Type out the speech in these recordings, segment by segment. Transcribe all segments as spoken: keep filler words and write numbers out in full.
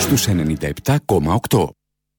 στους ενενήντα επτά κόμμα οκτώ.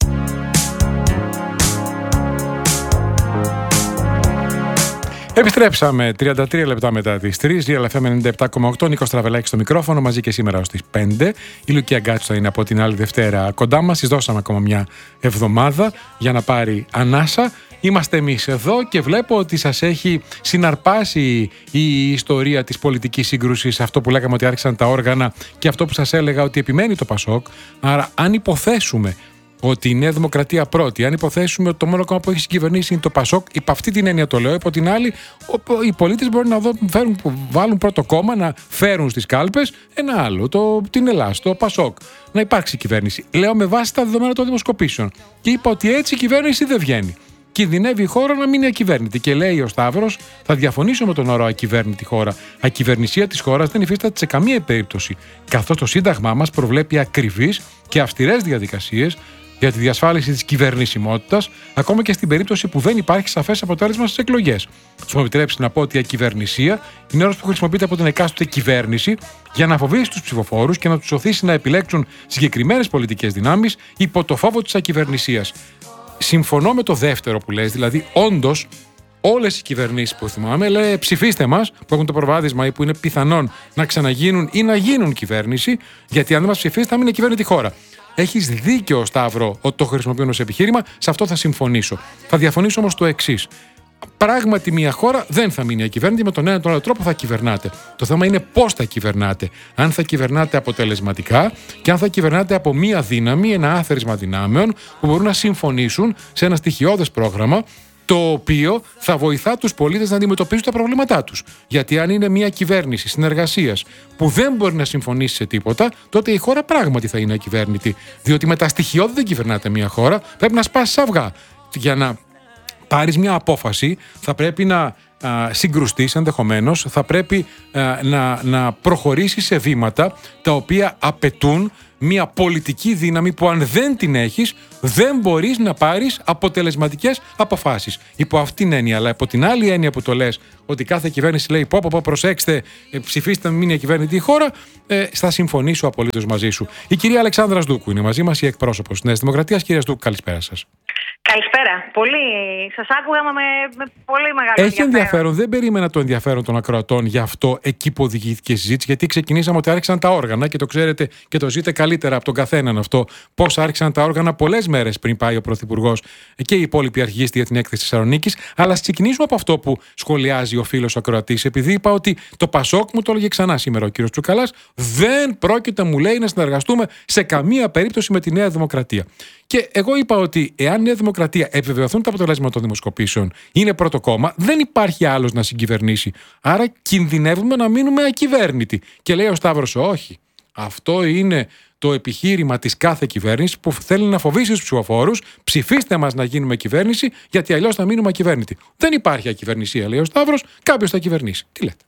Επιστρέψαμε τριάντα τρία λεπτά μετά τις τρεις. Real εφ εμ ενενήντα επτά κόμμα οκτώ. Νίκος Τραβελάκης στο μικρόφωνο, μαζί και σήμερα ως τις πέντε. Η Λουκία Γκάτσου θα είναι από την άλλη Δευτέρα κοντά μας. Της δώσαμε ακόμα μια εβδομάδα για να πάρει ανάσα. Είμαστε εμείς εδώ και βλέπω ότι σας έχει συναρπάσει η ιστορία της πολιτικής σύγκρουσης, αυτό που λέγαμε ότι άρχισαν τα όργανα και αυτό που σας έλεγα ότι επιμένει το Πασόκ. Άρα, αν υποθέσουμε ότι η Νέα Δημοκρατία πρώτη, αν υποθέσουμε ότι το μόνο κόμμα που έχει συγκυβερνήσει είναι το Πασόκ, υπ' αυτή την έννοια το λέω. Υπό την άλλη, οι πολίτες μπορεί να δω, φέρουν, βάλουν πρώτο κόμμα, να φέρουν στις κάλπες ένα άλλο, το, την Ελλάδα, το Πασόκ. Να υπάρξει κυβέρνηση. Λέω με βάση τα δεδομένα των δημοσκοπήσεων. Και είπα ότι έτσι η κυβέρνηση δεν βγαίνει. Κινδυνεύει η χώρα να μην είναι ακυβέρνητη. Και λέει ο Σταύρος, θα διαφωνήσω με τον όρο ακυβέρνητη χώρα. Ακυβερνησία της χώρας δεν υφίσταται σε καμία περίπτωση. Καθώς το Σύνταγμά μας προβλέπει ακριβείς και αυστηρές διαδικασίες για τη διασφάλιση της κυβερνησιμότητας, ακόμα και στην περίπτωση που δεν υπάρχει σαφές αποτέλεσμα στις εκλογές. Θα μου επιτρέψει να πω ότι η ακυβερνησία είναι όρος που χρησιμοποιείται από την εκάστοτε κυβέρνηση για να φοβήσει τους ψηφοφόρους και να τους οθήσει να επιλέξουν συγκεκριμένες πολιτικές δυνάμεις υπό το φόβο της ακυβερνησίας. Συμφωνώ με το δεύτερο που λες, δηλαδή όντως όλες οι κυβερνήσεις που θυμάμαι λέει ψηφίστε μας, που έχουν το προβάδισμα ή που είναι πιθανόν να ξαναγίνουν ή να γίνουν κυβέρνηση, γιατί αν δεν μας ψηφίσετε θα μην είναι κυβέρνητη χώρα. Έχεις δίκιο, Σταύρο, ότι το χρησιμοποιούν ως επιχείρημα, σε αυτό θα συμφωνήσω. Θα διαφωνήσω όμως το εξής. Πράγματι, μια χώρα δεν θα μείνει ακυβέρνητη, με τον ένα ή τον άλλο τρόπο θα κυβερνάτε. Το θέμα είναι πώς θα κυβερνάτε. Αν θα κυβερνάτε αποτελεσματικά και αν θα κυβερνάτε από μια δύναμη, ένα άθροισμα δυνάμεων που μπορούν να συμφωνήσουν σε ένα στοιχειώδες πρόγραμμα, το οποίο θα βοηθά τους πολίτες να αντιμετωπίσουν τα προβλήματά τους. Γιατί αν είναι μια κυβέρνηση συνεργασίας που δεν μπορεί να συμφωνήσει σε τίποτα, τότε η χώρα πράγματι θα είναι ακυβέρνητη. Διότι με τα στοιχειώδη δεν κυβερνάτε μια χώρα, πρέπει να σπάσεις αυγά. Για να πάρεις μια απόφαση, θα πρέπει να α, συγκρουστείς ενδεχομένως, θα πρέπει α, να, να προχωρήσεις σε βήματα τα οποία απαιτούν μια πολιτική δύναμη που αν δεν την έχεις, δεν μπορείς να πάρεις αποτελεσματικές αποφάσεις. Υπό αυτήν την έννοια, αλλά υπό την άλλη έννοια που το λες, ότι κάθε κυβέρνηση λέει πω, πω, πω προσέξτε, ψηφίστε μην είναι ακυβέρνητη η χώρα, ε, θα συμφωνήσω απολύτως μαζί σου. Η κυρία Αλεξάνδρα Σδούκου είναι μαζί μας, η εκπρόσωπος της Νέας Δημοκρατίας. Κυρία Σδούκου, καλησπέρα σας. Καλησπέρα. Πολύ. Σας άκουγα με, με πολύ μεγάλο ενδιαφέρον. Έχει ενδιαφέρον. Δεν περίμενα το ενδιαφέρον των ακροατών γι' αυτό εκεί που οδηγήθηκε η συζήτηση, γιατί ξεκινήσαμε ότι άρχισαν τα όργανα και το ξέρετε και το ζείτε καλύτερα από τον καθέναν αυτό. Πώς άρχισαν τα όργανα πολλές μέρες πριν πάει ο Πρωθυπουργός και η υπόλοιπη αρχηγοί στην έκθεση της Θεσσαλονίκης. Αλλά ας ξεκινήσουμε από αυτό που σχολιάζει ο φίλος ακροατής, επειδή είπα ότι το Πασόκ, μου το έλεγε ξανά σήμερα ο κύριος Τσουκαλάς, δεν πρόκειται, μου λέει, να συνεργαστούμε σε καμία περίπτωση με τη Νέα Δημοκρατία. Και εγώ είπα ότι εάν η Νέα Δημοκρατία επιβεβαιωθούν τα αποτελέσματα των δημοσκοπήσεων, είναι πρώτο κόμμα, δεν υπάρχει άλλος να συγκυβερνήσει. Άρα κινδυνεύουμε να μείνουμε ακυβέρνητοι. Και λέει ο Σταύρος, όχι. Αυτό είναι το επιχείρημα της κάθε κυβέρνησης που θέλει να φοβήσει τους ψηφοφόρους. Ψηφίστε μας να γίνουμε κυβέρνηση, γιατί αλλιώς θα μείνουμε ακυβέρνητοι. Δεν υπάρχει ακυβερνησία, λέει ο Σταύρος, κάποιος θα κυβερνήσει. Τι λέτε?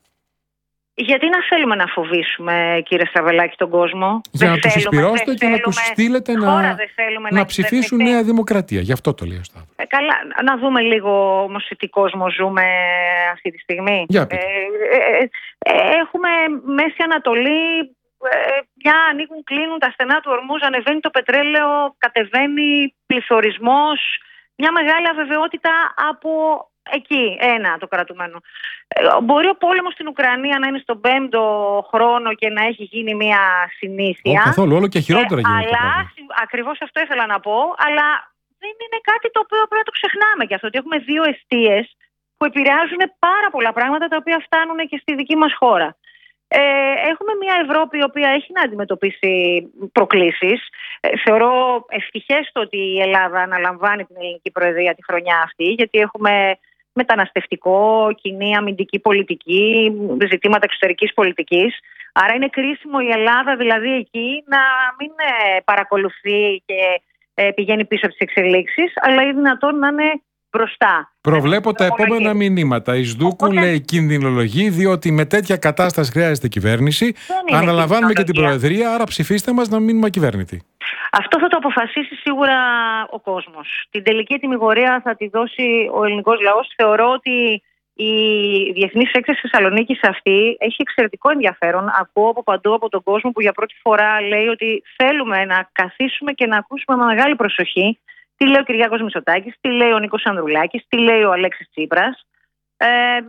Γιατί να θέλουμε να φοβήσουμε, κύριε Στραβελάκη, τον κόσμο? Για δεν να τους θέλουμε, εισπυρώσετε και να τους στείλετε να, θέλουμε, να, να ψηφίσουν Νέα Δημοκρατία. Γι' αυτό το λέει ο Σταύρος. Ε, καλά, να δούμε λίγο όμως σε τι κόσμο ζούμε αυτή τη στιγμή. Για ε, ε, ε, έχουμε Μέση Ανατολή, ε, μια ανοίγουν, κλείνουν τα στενά του Ορμούζ, ανεβαίνει το πετρέλαιο, κατεβαίνει πληθωρισμός, μια μεγάλη αβεβαιότητα από εκεί, ένα το κρατουμένο. Ε, μπορεί ο πόλεμος στην Ουκρανία να είναι στον πέμπτο χρόνο και να έχει γίνει μια συνήθεια. Όχι καθόλου, όλο και χειρότερα ε, γίνεται. Αλλά, ακριβώς αυτό ήθελα να πω, αλλά δεν είναι κάτι το οποίο πρέπει να το ξεχνάμε και αυτό, ότι έχουμε δύο εστίες που επηρεάζουν πάρα πολλά πράγματα τα οποία φτάνουν και στη δική μας χώρα. Ε, έχουμε μια Ευρώπη η οποία έχει να αντιμετωπίσει προκλήσεις. Ε, θεωρώ ευτυχές το ότι η Ελλάδα αναλαμβάνει την ελληνική προεδρία τη χρονιά αυτή, γιατί έχουμε μεταναστευτικό, κοινή αμυντική πολιτική, ζητήματα εξωτερικής πολιτικής. Άρα είναι κρίσιμο η Ελλάδα δηλαδή εκεί να μην παρακολουθεί και πηγαίνει πίσω από τις εξελίξεις, αλλά είναι δυνατόν να είναι μπροστά. Προβλέπω τα επόμενα μηνύματα. Η Σδούκου Οπότε... λέει κινδυνολογεί, διότι με τέτοια κατάσταση χρειάζεται κυβέρνηση. Αναλαμβάνουμε και την Προεδρία, άρα ψηφίστε μας να μείνουμε ακυβέρνητοι. Αυτό θα το αποφασίσει σίγουρα ο κόσμος. Την τελική τιμιγορία θα τη δώσει ο ελληνικός λαός. Θεωρώ ότι Η Διεθνής Έκθεση Θεσσαλονίκης αυτή έχει εξαιρετικό ενδιαφέρον. Ακούω από παντού από τον κόσμο που για πρώτη φορά λέει ότι θέλουμε να καθίσουμε και να ακούσουμε με μεγάλη προσοχή τι λέει ο Κυριάκος Μητσοτάκης, τι λέει ο Νίκος Ανδρουλάκης, τι λέει ο Αλέξης Τσίπρας. Ε,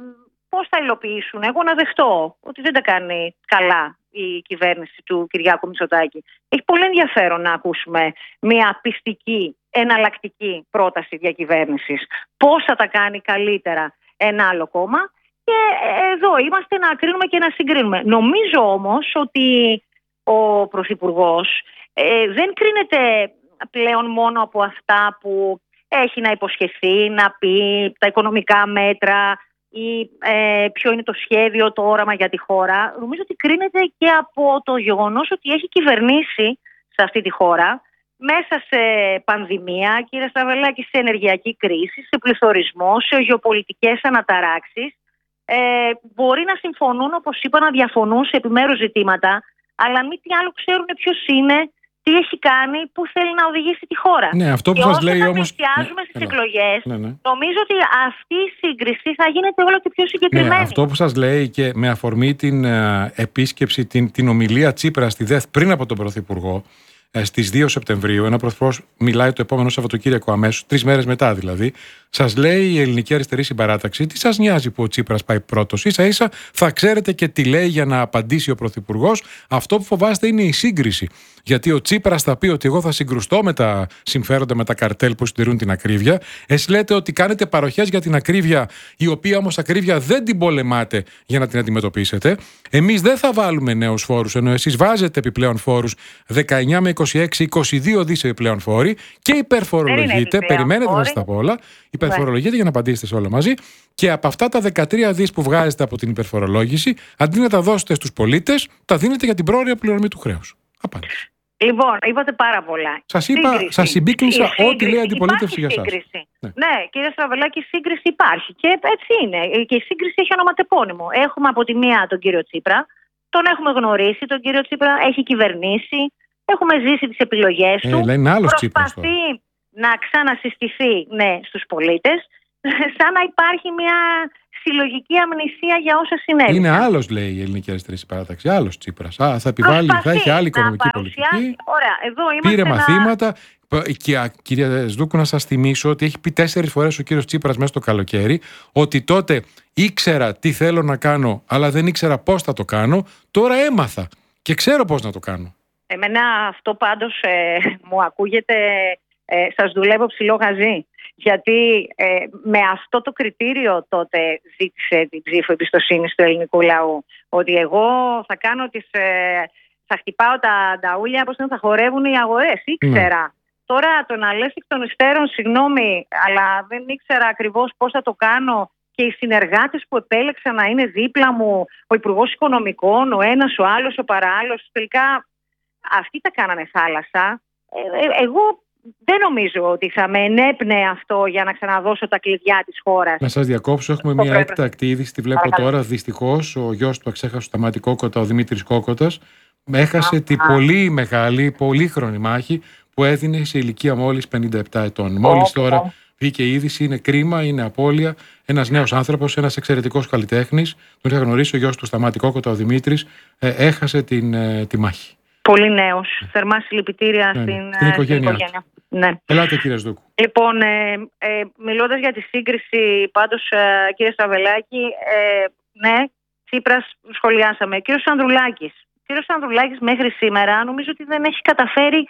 πώς θα υλοποιήσουν. Εγώ να δεχτώ ότι δεν τα κάνει καλά η κυβέρνηση του Κυριάκου Μητσοτάκη. Έχει πολύ ενδιαφέρον να ακούσουμε μια πιστική, εναλλακτική πρόταση διακυβέρνησης. Πώς θα τα κάνει καλύτερα ένα άλλο κόμμα. Και εδώ είμαστε να κρίνουμε και να συγκρίνουμε. Νομίζω όμως ότι ο Πρωθυπουργός ε, δεν κρίνεται πλέον μόνο από αυτά που έχει να υποσχεθεί, να πει τα οικονομικά μέτρα ή ε, ποιο είναι το σχέδιο, το όραμα για τη χώρα. Νομίζω ότι κρίνεται και από το γεγονός ότι έχει κυβερνήσει σε αυτή τη χώρα μέσα σε πανδημία, κύριε Στραβελάκη, σε ενεργειακή κρίση, σε πληθωρισμό, σε γεωπολιτικές αναταράξεις. Ε, μπορεί να συμφωνούν, όπως είπα, να διαφωνούν σε επιμέρους ζητήματα, αλλά μη τι άλλο ξέρουν ποιος είναι, τι έχει κάνει, πού θέλει να οδηγήσει τη χώρα. Ναι, αυτό που και σας λέει όσο όμως... θα πλησιάζουμε στις ναι, εκλογές, ναι, ναι. νομίζω ότι αυτή η σύγκριση θα γίνεται όλο και πιο συγκεκριμένη. Ναι, αυτό που σας λέει και με αφορμή την ε, επίσκεψη, την, την ομιλία Τσίπρα στη ΔΕΘ πριν από τον Πρωθυπουργό, στις δύο Σεπτεμβρίου, ένα πρωθυπουργός μιλάει το επόμενο Σαββατοκύριακο αμέσως, τρεις μέρες μετά δηλαδή, σας λέει η Ελληνική Αριστερή Συμπαράταξη, τι σας νοιάζει που ο Τσίπρας πάει πρώτος. Ίσα ίσα θα ξέρετε και τι λέει για να απαντήσει ο πρωθυπουργός. Αυτό που φοβάστε είναι η σύγκριση. Γιατί ο Τσίπρας θα πει ότι εγώ θα συγκρουστώ με τα συμφέροντα, με τα καρτέλ που συντηρούν την ακρίβεια. Εσείς λέτε ότι κάνετε παροχές για την ακρίβεια, η οποία όμως ακρίβεια δεν την πολεμάτε για να την αντιμετωπίσετε. Εμείς δεν θα βάλουμε νέους φόρους, ενώ εσείς βάζετε επιπλέον φόρους, δεκαεννιά με είκοσι έξι, είκοσι δύο δις επιπλέον φόροι, και υπερφορολογείτε. Περιμένετε να σας τα πω όλα. Υπερφορολογείτε για να απαντήσετε σε όλα μαζί. Και από αυτά τα δεκατρία δις που βγάζετε από την υπερφορολόγηση, αντί να τα δώσετε στους πολίτες, τα δίνετε για την πρόωρια πληρωμή του χρέους. Απάντηση. Λοιπόν, είπατε πάρα πολλά. Σας είπα, σας συμπίκνησα ό,τι λέει αντιπολίτευση για σας. Ναι. ναι, κύριε Στραβελάκη, η σύγκριση υπάρχει. Και έτσι είναι. Και η σύγκριση έχει ονοματεπώνυμο. Έχουμε από τη μία τον κύριο Τσίπρα, τον έχουμε γνωρίσει, τον κύριο Τσίπρα έχει κυβερνήσει, έχουμε ζήσει τις επιλογές του. Ε, είναι άλλος Τσίπρας τώρα. Προσπαθεί να ξανασυστηθεί, ναι, στους πολίτες, σαν να υπάρχει μια συλλογική αμνησία για όσα συνέβησαν. Είναι άλλος, λέει η Ελληνική Αριστερή Συμπαράταξη, άλλος Τσίπρας. Α, θα επιβάλλει, θα έχει άλλη οικονομική πολιτική. Ωραία, εδώ είμαστε. Πήρε να... μαθήματα. Και, κυρία Σδούκου, να σας θυμίσω ότι έχει πει τέσσερις φορές ο κύριος Τσίπρας μέσα στο καλοκαίρι ότι τότε ήξερα τι θέλω να κάνω, αλλά δεν ήξερα πώς θα το κάνω. Τώρα έμαθα και ξέρω πώς να το κάνω. Εμένα αυτό πάντως ε, μου ακούγεται, ε, σας δουλεύω ψηλό γαζί. Γιατί ε, με αυτό το κριτήριο τότε ζήτησε την ψήφο εμπιστοσύνη του ελληνικού λαού. Ότι εγώ θα κάνω τις, ε, θα χτυπάω τα νταούλια, πώς θα χορεύουν οι αγορές. Ήξερα. Mm. Τώρα το να λες εκ των υστέρων, συγγνώμη, αλλά δεν ήξερα ακριβώς πώς θα το κάνω, και οι συνεργάτες που επέλεξα να είναι δίπλα μου, ο Υπουργός Οικονομικών, ο ένας, ο άλλος, ο παράλληλος, τελικά αυτοί τα κάνανε θάλασσα. Ε, ε, εγώ δεν νομίζω ότι θα με ενέπνεε αυτό για να ξαναδώσω τα κλειδιά της χώρας. Να σας διακόψω, έχουμε μια έκτακτη είδηση, τη βλέπω Παρακαλώ. τώρα. Δυστυχώς, ο γιος του αξέχαστου Σταμάτη Κόκοτα, ο Δημήτρης Κόκοτας, έχασε α, την α. πολύ μεγάλη, πολύχρονη μάχη που έδινε σε ηλικία μόλις πενήντα επτά ετών. Μόλις τώρα βγήκε η είδηση, είναι κρίμα, είναι απώλεια. Ένας νέος άνθρωπος, ένας εξαιρετικός καλλιτέχνης, τον είχα γνωρίσει, ο γιος του Σταμάτη Κόκοτα, ο Δημήτρης, ε, έχασε την, ε, τη μάχη. Πολύ νέος. Θερμά συλληπιτήρια ναι, στην, στην οικογένεια. οικογένεια. Ναι. Ελάτε, κύριε Σδούκου. Λοιπόν, ε, ε, μιλώντας για τη σύγκριση, πάντως, ε, κύριε Στραβελάκη, ε, ναι, Τσίπρας σχολιάσαμε. Κύριος Ανδρουλάκης. Κύριος Ανδρουλάκης μέχρι σήμερα νομίζω ότι δεν έχει καταφέρει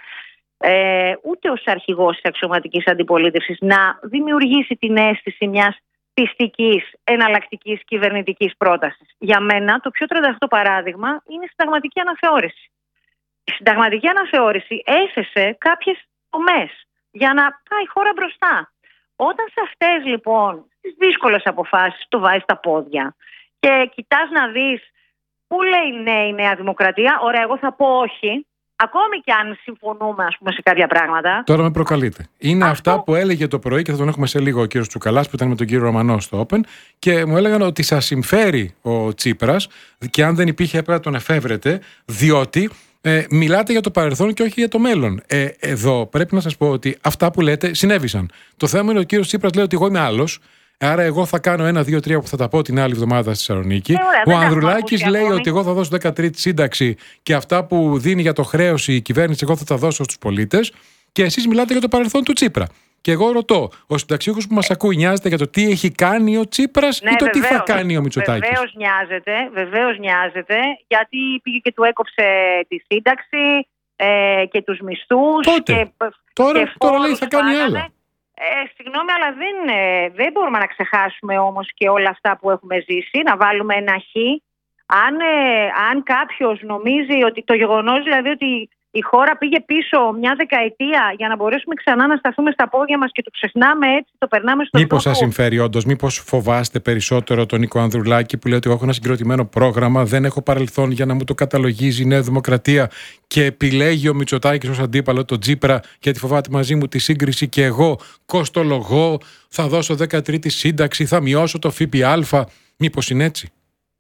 ε, ούτε ως αρχηγός της αξιωματικής αντιπολίτευσης να δημιουργήσει την αίσθηση μιας πιστικής, εναλλακτικής κυβερνητικής πρότασης. Για μένα το πιο τρανταχτό παράδειγμα είναι η συνταγματική αναθεώρηση. Η συνταγματική αναθεώρηση έθεσε κάποιες τομές για να πάει η χώρα μπροστά. Όταν σε αυτές λοιπόν τις δύσκολες αποφάσεις το βάζεις στα πόδια και κοιτάς να δεις πού λέει ναι η Νέα Δημοκρατία, ωραία, εγώ θα πω όχι, ακόμη και αν συμφωνούμε ας πούμε σε κάποια πράγματα. Τώρα με προκαλείτε. Είναι αυτό... αυτά που έλεγε το πρωί, και θα τον έχουμε σε λίγο, ο κύριος Τσουκαλάς που ήταν με τον κύριο Ρωμανό στο Open, και μου έλεγαν ότι σας συμφέρει ο Τσίπρας και αν δεν υπήρχε έπρεπε να τον εφεύρετε, διότι Ε, μιλάτε για το παρελθόν και όχι για το μέλλον. Ε, εδώ πρέπει να σας πω ότι αυτά που λέτε συνέβησαν. Το θέμα είναι ότι ο κύριος Τσίπρας λέει ότι εγώ είμαι άλλος. Άρα, εγώ θα κάνω ένα, δύο, τρία που θα τα πω την άλλη εβδομάδα στη Θεσσαλονίκη. Ε, ο Ανδρουλάκης λέει ότι εγώ θα δώσω δεκατρίτη σύνταξη και αυτά που δίνει για το χρέος η κυβέρνηση, εγώ θα τα δώσω στους πολίτες. Και εσείς μιλάτε για το παρελθόν του Τσίπρα. Και εγώ ρωτώ, ο συνταξιούχος που μας ακούει νοιάζεται για το τι έχει κάνει ο Τσίπρας ναι, ή το βεβαίως, τι θα κάνει ο Μητσοτάκης? Βεβαίως νοιάζεται, βεβαίως νοιάζεται, γιατί πήγε και του έκοψε τη σύνταξη ε, και τους μισθούς. Τότε. Και, τώρα, και τώρα λέει θα κάνει πάγανε. άλλα. Ε, συγγνώμη, αλλά δεν, ε, δεν μπορούμε να ξεχάσουμε όμως και όλα αυτά που έχουμε ζήσει, να βάλουμε ένα χ. Αν, ε, αν κάποιος νομίζει ότι το γεγονός δηλαδή ότι η χώρα πήγε πίσω μια δεκαετία για να μπορέσουμε ξανά να σταθούμε στα πόδια μας και το ξεχνάμε έτσι, το περνάμε στον Μήπως τρόπο. σας συμφέρει όντως, μήπως φοβάστε περισσότερο τον Νίκο Ανδρουλάκη που λέει ότι εγώ έχω ένα συγκροτημένο πρόγραμμα, δεν έχω παρελθόν για να μου το καταλογίζει η Νέα Δημοκρατία και επιλέγει ο Μητσοτάκης ως αντίπαλο τον Τσίπρα γιατί φοβάται μαζί μου τη σύγκριση και εγώ κοστολογώ, θα δώσω δεκατρίτη σύνταξη, θα μειώσω το ΦΠΑ. Μήπως είναι έτσι?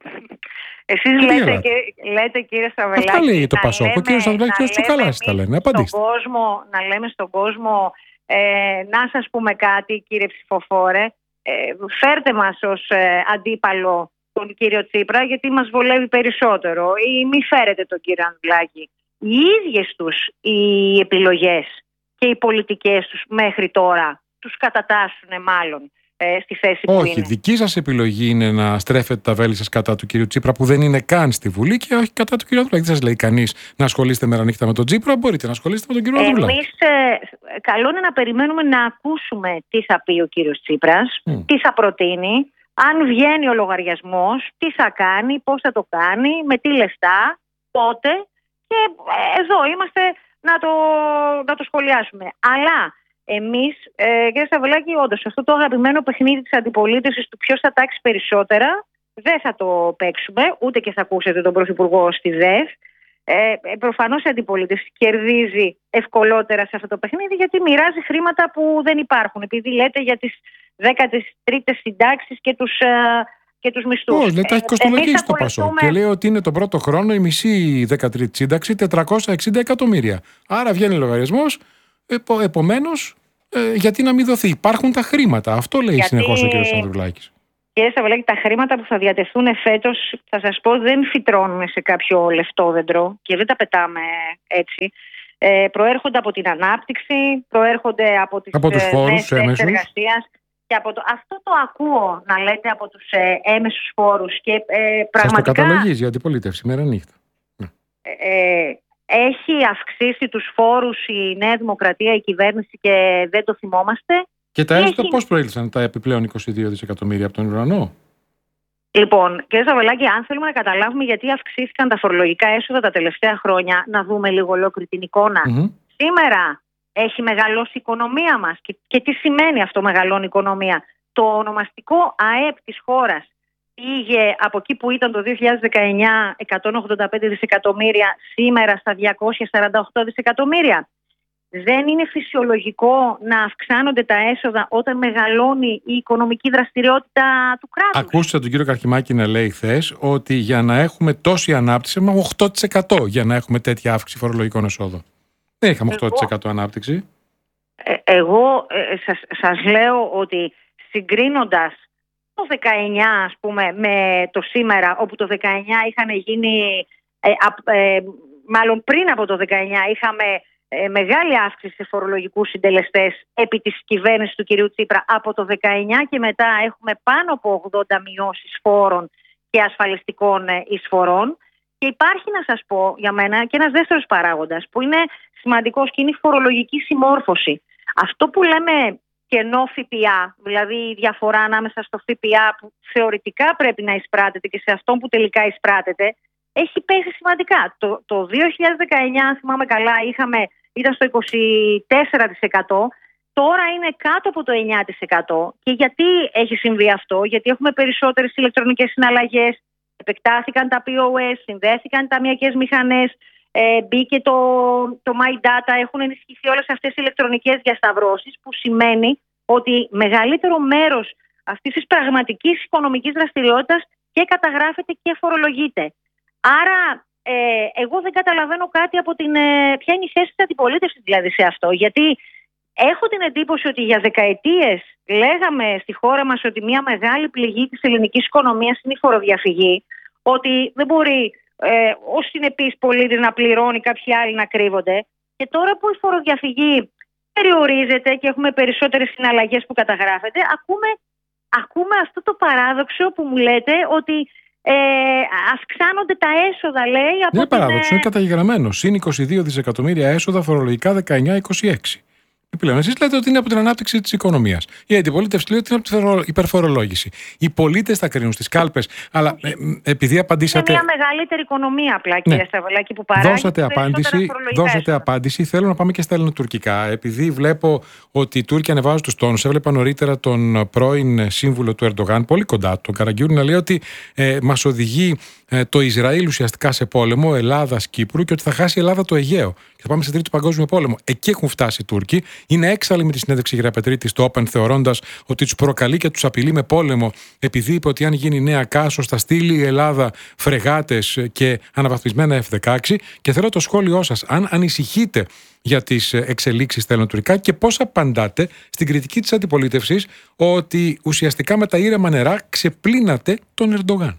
Εσείς λέτε, και, λέτε κύριε Στραβελάκη. Αυτά λέει το Πασόκ. Ο κύριος Στραβελάκη και ο Τσουκαλάς τα λένε. Απαντήστε. Κόσμο, να λέμε στον κόσμο, ε, να σας πούμε κάτι κύριε ψηφοφόρε, ε, φέρτε μας ως ε, αντίπαλο τον κύριο Τσίπρα γιατί μας βολεύει περισσότερο ή μη φέρετε τον κύριο Ανδρουλάκη. Οι ίδιες τους οι επιλογές και οι πολιτικές τους μέχρι τώρα τους κατατάσσουν μάλλον στη θέση που όχι, είναι. δική σας επιλογή είναι να στρέφετε τα βέλη σας κατά του κύριου Τσίπρα που δεν είναι καν στη Βουλή και όχι κατά του κύριου Ανδρουλάκη. Δεν σας λέει κανείς να ασχολείστε μέρα νύχτα με τον Τσίπρα, μπορείτε να ασχολείστε με τον κύριο Ανδρουλάκη. Εμείς ε, καλό είναι να περιμένουμε να ακούσουμε τι θα πει ο κύριος Τσίπρας, mm. τι θα προτείνει, αν βγαίνει ο λογαριασμός, τι θα κάνει, πώς θα το κάνει, με τι λεφτά, πότε και ε, εδώ είμαστε να το, να το σχολιάσουμε. Αλλά εμείς, ε, κύριε Στραβελάκη, όντως αυτό το αγαπημένο παιχνίδι της αντιπολίτευσης του ποιος θα τάξει περισσότερα δεν θα το παίξουμε, ούτε και θα ακούσετε τον Πρωθυπουργό στη ΔΕΘ. Ε, προφανώς η αντιπολίτευση κερδίζει ευκολότερα σε αυτό το παιχνίδι γιατί μοιράζει χρήματα που δεν υπάρχουν. Επειδή λέτε για τις δέκατες τρίτες συντάξεις και τους, ε, και τους μισθούς. Όχι, δεν τα έχει κοστολογήσει το Πασόκ. Και λέει ότι είναι τον πρώτο χρόνο η μισή δεκατρίτη σύνταξη τετρακόσια εξήντα εκατομμύρια. Άρα βγαίνει λογαριασμός. Επο, επομένως, ε, γιατί να μην δοθεί? Υπάρχουν τα χρήματα. Αυτό λέει γιατί... συνεχώς ο κ. Ανδρουλάκης. Κύριε Στραβελάκη, τα χρήματα που θα διατεθούν φέτος, θα σας πω, δεν φυτρώνουν σε κάποιο λεφτόδεντρο και δεν τα πετάμε έτσι. Ε, προέρχονται από την ανάπτυξη, προέρχονται από τις από τους φόρους θέσεις εργασίας. Και από το, αυτό το ακούω να λέτε από τους ε, έμεσους φόρους. Και, ε, πραγματικά, σας το καταλογίζει η αντιπολίτευση μέρα νύχτα. Ε, ε, έχει αυξήσει τους φόρους η Νέα Δημοκρατία, η κυβέρνηση και δεν το θυμόμαστε. Και τα έσοδα πώς προήλθαν τα επιπλέον είκοσι δύο δισεκατομμύρια από τον ουρανό? Λοιπόν, κύριε Στραβελάκη, αν θέλουμε να καταλάβουμε γιατί αυξήθηκαν τα φορολογικά έσοδα τα τελευταία χρόνια, να δούμε λίγο ολόκληρη την εικόνα. Mm-hmm. Σήμερα έχει μεγαλώσει η οικονομία μας. Και, και τι σημαίνει αυτό μεγαλώνει η οικονομία? Το ονομαστικό ΑΕΠ της χώρας πήγε από εκεί που ήταν το δύο χιλιάδες δεκαεννιά εκατόν ογδόντα πέντε δισεκατομμύρια, σήμερα στα διακόσια σαράντα οκτώ δισεκατομμύρια. Δεν είναι φυσιολογικό να αυξάνονται τα έσοδα όταν μεγαλώνει η οικονομική δραστηριότητα του κράτους? Ακούστε τον κύριο Καρχημάκη να λέει χθες ότι για να έχουμε τόση ανάπτυξη, με οκτώ τοις εκατό για να έχουμε τέτοια αύξηση φορολογικών εσόδων. Δεν είχαμε οκτώ τοις εκατό εγώ, ανάπτυξη. Ε, εγώ ε, σας, σας λέω ότι συγκρίνοντας το δεκαεννιά ας πούμε με το σήμερα, όπου το δεκαεννιά είχαν γίνει, ε, ε, μάλλον πριν από το δεκαεννιά είχαμε ε, μεγάλη αύξηση σε φορολογικούς συντελεστές επί της κυβέρνησης του κυρίου Τσίπρα. Από το δεκαεννιά και μετά έχουμε πάνω από ογδόντα μειώσεις φόρων και ασφαλιστικών ε, εισφορών. Και υπάρχει, να σας πω για μένα, και ένας δεύτερος παράγοντας που είναι σημαντικός και είναι η φορολογική συμμόρφωση. Αυτό που λέμε κενό ΦΠΑ, δηλαδή η διαφορά ανάμεσα στο ΦΠΑ που θεωρητικά πρέπει να εισπράτεται και σε αυτό που τελικά εισπράτεται, έχει πέσει σημαντικά. Το, το δύο χιλιάδες δεκαεννιά, αν θυμάμαι καλά, είχαμε, ήταν στο είκοσι τέσσερα τοις εκατό, τώρα είναι κάτω από το εννιά τοις εκατό. Και γιατί έχει συμβεί αυτό? Γιατί έχουμε περισσότερες ηλεκτρονικές συναλλαγές, επεκτάθηκαν τα πι ο ες, συνδέθηκαν τα ταμειακές μηχανές, ε, μπήκε το, το My Data, έχουν ενισχυθεί όλες αυτές οι ηλεκτρονικές διασταυρώσεις, που σημαίνει ότι μεγαλύτερο μέρος αυτής της πραγματικής οικονομικής δραστηριότητας και καταγράφεται και φορολογείται. Άρα ε, εγώ δεν καταλαβαίνω κάτι από την... Ε, ποια είναι η θέση της αντιπολίτευσης δηλαδή σε αυτό, γιατί έχω την εντύπωση ότι για δεκαετίες λέγαμε στη χώρα μας ότι μια μεγάλη πληγή της ελληνικής οικονομίας είναι η φοροδιαφυγή, ότι δεν μπορεί ε, ο συνεπής πολίτης να πληρώνει, κάποιοι άλλοι να κρύβονται. Και τώρα που η φοροδιαφυγή περιορίζεται και έχουμε περισσότερες συναλλαγές που καταγράφεται, ακούμε, ακούμε αυτό το παράδοξο που μου λέτε ότι ε, αυξάνονται τα έσοδα, λέει. Από δεν είναι την, παράδοξο, είναι καταγεγραμμένο. Συν είκοσι δύο δισεκατομμύρια έσοδα φορολογικά δεκαεννιά είκοσι έξι. Επιπλέον, εσείς λέτε ότι είναι από την ανάπτυξη της οικονομίας. Η αντιπολίτευση λέει ότι είναι από την υπερφορολόγηση. Οι πολίτες θα κρίνουν στις κάλπες, αλλά ε, επειδή απαντήσατε. Είναι μια μεγαλύτερη οικονομία απλά, κύριε ναι. Στραβελάκη, που παράγει. Δώσατε απάντηση, δώσατε απάντηση. Θέλω να πάμε και στα ελληνοτουρκικά. Επειδή βλέπω ότι οι Τούρκοι ανεβάζουν τους τόνους, έβλεπα νωρίτερα τον πρώην σύμβουλο του Ερντογάν, πολύ κοντά, τον Καραγκιούρη, να λέει ότι ε, μας οδηγεί ε, το Ισραήλ ουσιαστικά σε πόλεμο Ελλάδας-Κύπρου και ότι θα χάσει η Ελλάδα το Αιγαίο. Και θα πάμε σε τρίτο παγκόσμιο πόλεμο. Εκεί έχουν φτάσει οι Τούρκοι. Είναι έξαλλοι με τη συνέντευξη Γεραπετρίτη στο Open, θεωρώντας ότι τους προκαλεί και τους απειλεί με πόλεμο, επειδή είπε ότι αν γίνει νέα Κάσος θα στείλει η Ελλάδα φρεγάτες και αναβαθμισμένα εφ δεκαέξι. Και θέλω το σχόλιο σας, αν ανησυχείτε για τις εξελίξεις στα ελληνοτουρκικά και πώς απαντάτε στην κριτική της αντιπολίτευσης ότι ουσιαστικά με τα ήρεμα νερά ξεπλύνατε τον Ερντογάν.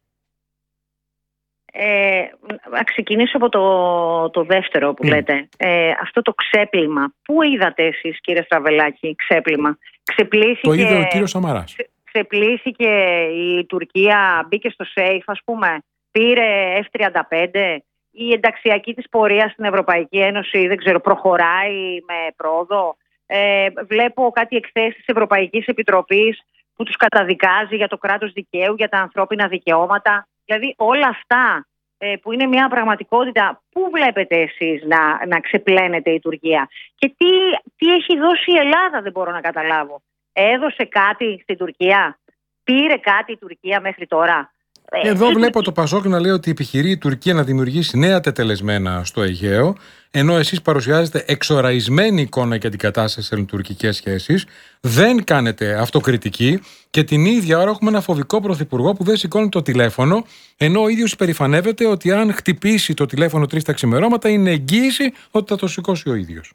Ε, να ξεκινήσω από το, το δεύτερο που mm. λέτε. Ε, αυτό το ξέπλυμα. Πού είδατε εσείς, κύριε Στραβελάκη, ξέπλυμα? Ξεπλύθηκε, το είδε ο κύριος Σαμαράς. Ξε, ξεπλύθηκε η Τουρκία, μπήκε στο σέιφ, ας πούμε, πήρε εφ τριάντα πέντε. Η ενταξιακή της πορεία στην Ευρωπαϊκή Ένωση, δεν ξέρω, προχωράει με πρόοδο. Ε, βλέπω κάτι εκθέσεις της Ευρωπαϊκής Επιτροπής που τους καταδικάζει για το κράτος δικαίου, για τα ανθρώπινα δικαιώματα. Δηλαδή όλα αυτά ε, που είναι μια πραγματικότητα, πού βλέπετε εσείς να, να ξεπλένεται η Τουρκία? Και τι, τι έχει δώσει η Ελλάδα, δεν μπορώ να καταλάβω. Έδωσε κάτι στην Τουρκία? Πήρε κάτι η Τουρκία μέχρι τώρα? Εδώ ε, βλέπω το Πασόκ να λέει ότι επιχειρεί η Τουρκία να δημιουργήσει νέα τετελεσμένα στο Αιγαίο, ενώ εσείς παρουσιάζετε εξοραϊσμένη εικόνα για την κατάσταση στις ελληνοτουρκικές σχέσεις, δεν κάνετε αυτοκριτική και την ίδια ώρα έχουμε ένα φοβικό πρωθυπουργό που δεν σηκώνει το τηλέφωνο, ενώ ο ίδιος υπερηφανεύεται ότι αν χτυπήσει το τηλέφωνο τρεις τα ξημερώματα είναι εγγύηση ότι θα το σηκώσει ο ίδιος.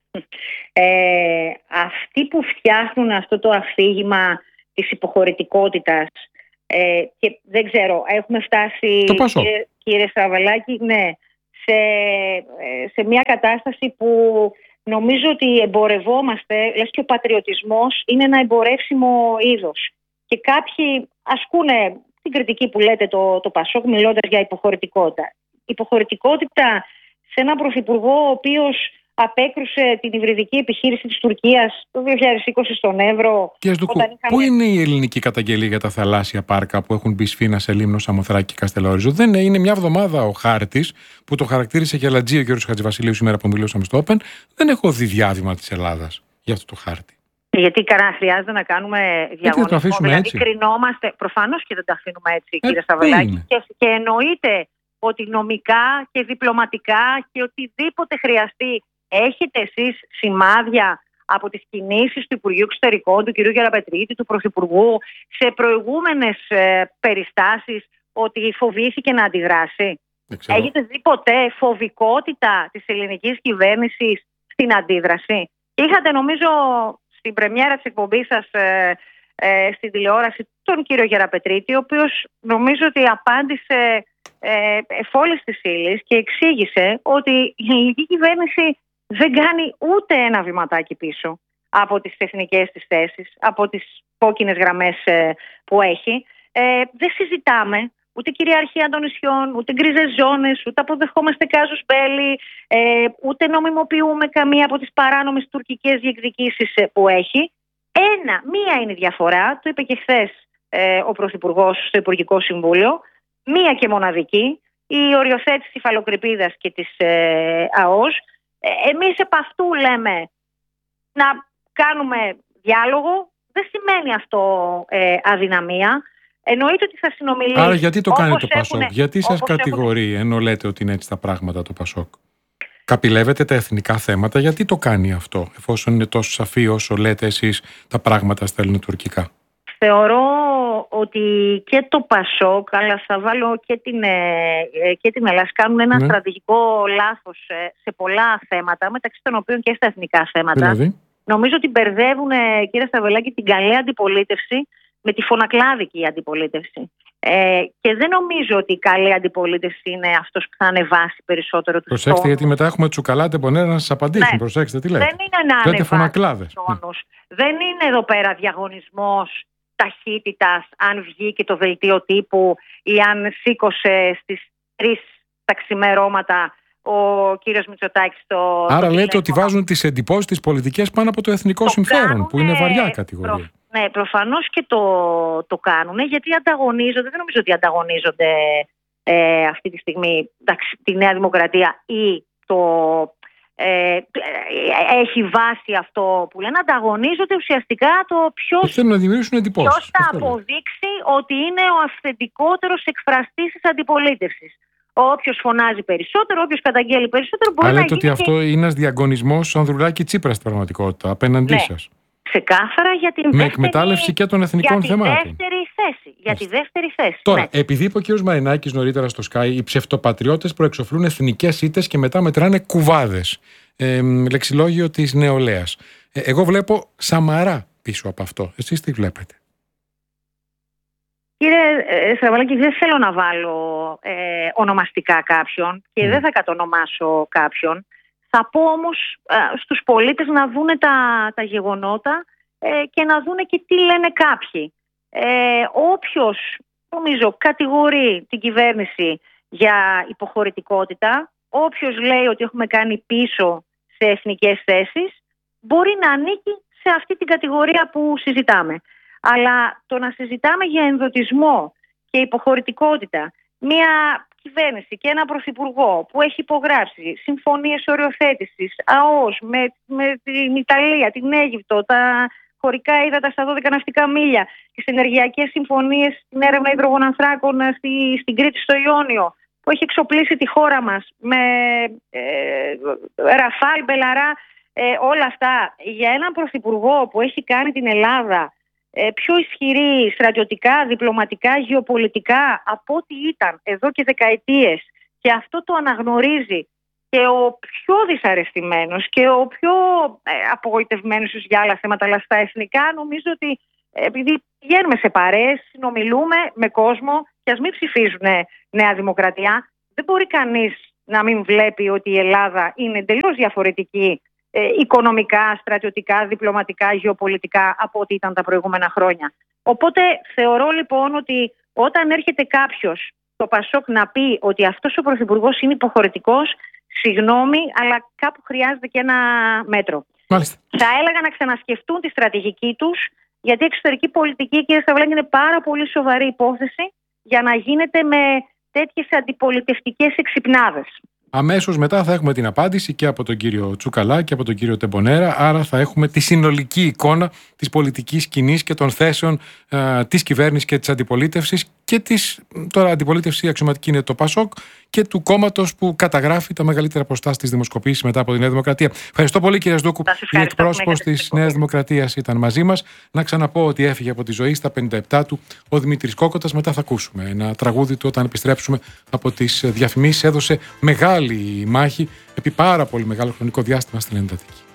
Ε, αυτοί που φτιάχνουν αυτό το αφήγημα της υποχωρητικότητας, ε, και δεν ξέρω, έχουμε φτάσει, κύριε, κύριε Στραβελάκη, ναι, σε, σε μια κατάσταση που νομίζω ότι εμπορευόμαστε, λες και ο πατριωτισμός είναι ένα εμπορεύσιμο είδος. Και κάποιοι ασκούνε την κριτική που λέτε το, το Πασόκ, μιλώντας για υποχωρητικότητα. Υποχωρητικότητα σε έναν πρωθυπουργό ο οποίος απέκρουσε την υβριδική επιχείρηση της Τουρκίας το δύο χιλιάδες είκοσι στον Εύρο. Κύριε Στουκού, είχαμε... πού είναι η ελληνική καταγγελία για τα θαλάσσια πάρκα που έχουν μπει Σφίνα, Σελίμνο, Σαμοθράκη και Καστελόριζο? Δεν είναι μια εβδομάδα ο χάρτης που το χαρακτήρισε και αλατζή ο κ. Χατζηβασιλείου σήμερα που μιλούσαμε στο Open. Δεν έχω δει διάβημα της Ελλάδας για αυτό το χάρτη. Γιατί κανένα χρειάζεται να κάνουμε διαγωνισμό? Δηλαδή έτσι κρινόμαστε, προφανώς και δεν τα αφήνουμε έτσι, ε, κύριε Στραβελάκη. Και, και εννοείται ότι νομικά και διπλωματικά και οτιδήποτε χρειαστεί. Έχετε εσείς σημάδια από τις κινήσεις του Υπουργείου Εξωτερικών, του κ. Γεραπετρίτη, του Πρωθυπουργού, σε προηγούμενες ε, περιστάσεις, ότι φοβήθηκε να αντιδράσει? Έχετε δει ποτέ φοβικότητα της ελληνικής κυβέρνησης στην αντίδραση? Είχατε, νομίζω, στην πρεμιέρα της εκπομπής σας ε, ε, στην τηλεόραση τον κύριο Γεραπετρίτη, ο οποίος νομίζω ότι απάντησε ε, εφόλης της ύλης και εξήγησε ότι η ελληνική κυβέρνηση δεν κάνει ούτε ένα βηματάκι πίσω από τις εθνικές της θέσεις, από τις κόκκινες γραμμές ε, που έχει. Ε, δεν συζητάμε ούτε κυριαρχία των νησιών, ούτε γκρίζες ζώνες, ούτε αποδεχόμαστε κάζους μπέλι, ε, ούτε νομιμοποιούμε καμία από τις παράνομες τουρκικές διεκδικήσεις ε, που έχει. Ένα, μία είναι η διαφορά, το είπε και χθες ε, ο Πρωθυπουργός στο Υπουργικό Συμβούλιο, μία και μοναδική, η οριοθέτηση υφαλοκρηπίδας και της ε, ΑΟΣ. Εμείς επ' αυτού λέμε να κάνουμε διάλογο. Δεν σημαίνει αυτό ε, αδυναμία. Εννοείται ότι θα συνομιλήσει. Άρα γιατί το κάνει το Πασόκ? Έχουνε, γιατί σας κατηγορεί έχουν... ενώ λέτε ότι είναι έτσι τα πράγματα το Πασόκ? Καπηλεύετε τα εθνικά θέματα? Γιατί το κάνει αυτό, εφόσον είναι τόσο σαφή όσο λέτε εσείς τα πράγματα στα ελληνοτουρκικά? Θεωρώ ότι και το Πασόκ, αλλά θα βάλω και την, και την Ελλάδα, κάνουν ένα ναι. στρατηγικό λάθος σε πολλά θέματα, μεταξύ των οποίων και στα εθνικά θέματα. Δηλαδή? Νομίζω ότι μπερδεύουν, κύριε Στραβελάκη, την καλή αντιπολίτευση με τη φωνακλάδικη αντιπολίτευση. Ε, και δεν νομίζω ότι η καλή αντιπολίτευση είναι αυτός που θα ανεβάσει περισσότερο τους Προσέξτε, τόνους. γιατί μετά έχουμε Τσουκαλά, Τεμπονέρα να σας απαντήσουν. Ναι. Προσέξτε τι λέτε. Δεν είναι να λέτε φωνακλάδες. τόνους. Δεν είναι εδώ πέρα διαγωνισμός ταχύτητας, αν βγει και το δελτίο τύπου ή αν σήκωσε στις τρεις τα ξημερώματα ο κύριος Μητσοτάκης στο. Άρα το λέτε ότι βάζουν τις εντυπώσεις τις πολιτικές πάνω από το εθνικό το συμφέρον, κάνουν, που είναι βαριά κατηγορία. Προ, ναι, προφανώς και το, το κάνουν, γιατί ανταγωνίζονται. Δεν νομίζω ότι ανταγωνίζονται ε, αυτή τη στιγμή εντάξει, τη Νέα Δημοκρατία ή το. Ε, έχει βάση αυτό που λένε. Ανταγωνίζονται ουσιαστικά το ποιος, θέλουν να δημιουργήσουν εντυπώσεις. Ποιος θα αποδείξει ότι είναι ο αυθεντικότερος εκφραστής της αντιπολίτευσης. Όποιος φωνάζει περισσότερο, όποιος καταγγέλει περισσότερο μπορεί να γίνει. Αλλά λέτε ότι και... αυτό είναι ένας διαγωνισμός Ανδρουλάκη Τσίπρα στην πραγματικότητα, απέναντί ναι. σας. Ξεκάθαρα για την με δεύτερη, εκμετάλλευση και των εθνικών για θεμάτων. Τη δεύτερη θέση, για τη δεύτερη θέση. Τώρα, ναι. επειδή είπε ο κ. Μαρινάκης νωρίτερα στο Sky, οι ψευτοπατριώτες προεξοφλούν εθνικές ήττες και μετά μετράνε κουβάδες. Ε, λεξιλόγιο της νεολαίας. Ε, εγώ βλέπω Σαμαρά πίσω από αυτό. Εσείς τι βλέπετε? Κύριε ε, Στραβελάκη, δεν θέλω να βάλω ε, ονομαστικά κάποιον και mm. δεν θα κατονομάσω κάποιον. Θα πω όμως ε, στους πολίτες να δούνε τα, τα γεγονότα ε, και να δούνε και τι λένε κάποιοι. Ε, όποιος, νομίζω, κατηγορεί την κυβέρνηση για υποχωρητικότητα, όποιος λέει ότι έχουμε κάνει πίσω σε εθνικές θέσεις, μπορεί να ανήκει σε αυτή την κατηγορία που συζητάμε. Αλλά το να συζητάμε για ενδοτισμό και υποχωρητικότητα, μια κυβέρνηση και ένα πρωθυπουργό που έχει υπογράψει συμφωνίες οριοθέτησης, ΑΟΣ, με, με την Ιταλία, την Αίγυπτο, τα χωρικά ύδατα στα δώδεκα ναυτικά μίλια, τις ενεργειακές συμφωνίες στην έρευνα υδρογονανθράκων στη, στην Κρήτη, στο Ιόνιο, που έχει εξοπλίσει τη χώρα μας με ε, Ραφάλ, Μπελαρά, ε, όλα αυτά, για έναν πρωθυπουργό που έχει κάνει την Ελλάδα ε, πιο ισχυρή στρατιωτικά, διπλωματικά, γεωπολιτικά από ό,τι ήταν εδώ και δεκαετίες, και αυτό το αναγνωρίζει και ο πιο δυσαρεστημένος και ο πιο ε, απογοητευμένος για άλλα θέματα, αλλά στα εθνικά νομίζω ότι ε, επειδή πηγαίνουμε σε παρέες, συνομιλούμε με κόσμο και ας μην ψηφίζουν Νέα Δημοκρατία, δεν μπορεί κανείς να μην βλέπει ότι η Ελλάδα είναι εντελώς διαφορετική ε, οικονομικά, στρατιωτικά, διπλωματικά, γεωπολιτικά από ό,τι ήταν τα προηγούμενα χρόνια. Οπότε θεωρώ λοιπόν ότι όταν έρχεται κάποιος το Πασόκ να πει ότι αυτός ο πρωθυπουργός είναι υποχωρητικός, συγγνώμη, αλλά κάπου χρειάζεται και ένα μέτρο. Μάλιστα. Θα έλεγα να ξανασκεφτούν τη στρατηγική τους, γιατί η εξωτερική πολιτική, κύριε Σταυλάκη, είναι πάρα πολύ σοβαρή υπόθεση για να γίνεται με τέτοιες αντιπολιτευτικές εξυπνάδες. Αμέσως μετά θα έχουμε την απάντηση και από τον κύριο Τσουκαλά και από τον κύριο Τεμπονέρα, άρα θα έχουμε τη συνολική εικόνα της πολιτικής σκηνής και των θέσεων ε, της κυβέρνησης και της αντιπολίτευσης και της, τώρα αντιπολίτευση αξιωματική είναι το Πασόκ, και του κόμματος που καταγράφει τα μεγαλύτερα ποσοστά στις δημοσκοπήσεις μετά από τη Νέα Δημοκρατία. Ευχαριστώ πολύ, κύριε Σδούκου. Η εκπρόσωπος της Νέας Δημοκρατίας ήταν μαζί μας. Να ξαναπώ ότι έφυγε από τη ζωή στα πενήντα επτά του ο Δημήτρης Κόκοτας. Μετά θα ακούσουμε ένα τραγούδι του όταν επιστρέψουμε από τις διαφημίσεις. Έδωσε μεγάλη μάχη επί πάρα πολύ μεγάλο χρονικό διάστημα στην Ενδατική.